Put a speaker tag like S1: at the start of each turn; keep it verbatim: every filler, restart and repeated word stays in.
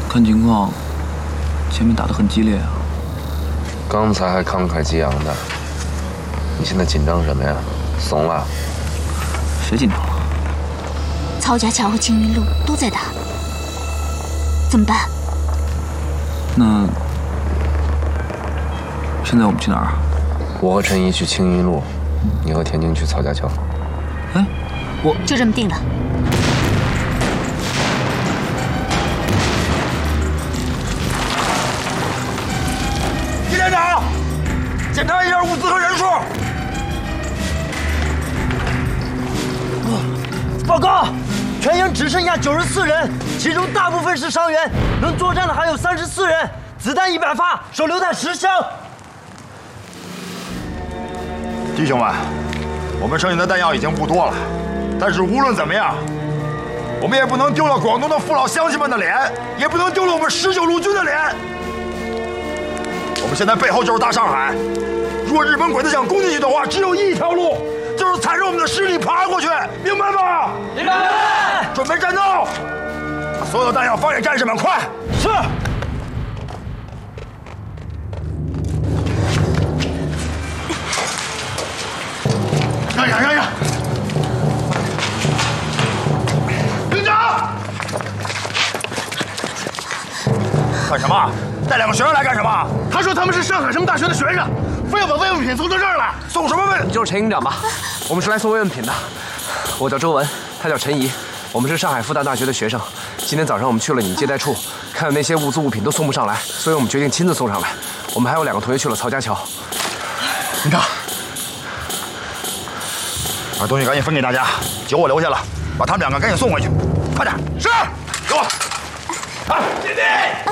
S1: 看情况，前面打得很激烈啊。
S2: 刚才还慷慨激昂的，你现在紧张什么呀？怂了？
S1: 谁紧张了？
S3: 曹家桥和青云路都在打，怎么办？
S1: 那现在我们去哪儿啊？
S2: 我和陈怡去青云路，你和田静去曹家桥。
S1: 哎，我
S3: 就这么定了。
S4: 季连长，检查一下物资和人数。
S5: 报告，全营只剩下九十四人，其中大部分是伤员，能作战的还有三十四人，子弹一百发，手榴弹十箱。
S4: 弟兄们，我们剩下的弹药已经不多了，但是无论怎么样，我们也不能丢了广东的父老乡亲们的脸，也不能丢了我们十九路军的脸。我们现在背后就是大上海，如果日本鬼子想攻进去的话，只有一条路，就是踩着我们的尸体爬过去，明白吗？明白。准备战斗，把所有的弹药发给战士们，快！是。让让让让！营长，干什么？带两个学生来干什么？
S6: 他说他们是上海什么大学的学生，非要把慰问品送到这儿来。
S4: 送什么慰？
S7: 你就是陈营长吧？我们是来送慰问品的。我叫周文，他叫陈怡，我们是上海复旦大学的学生。今天早上我们去了你们接待处，看到那些物资物品都送不上来，所以我们决定亲自送上来。我们还有两个同学去了曹家桥。
S4: 营长，把东西赶紧分给大家，酒我留下了，把他们两个赶紧送回去，快点！是，给我。啊，弟弟。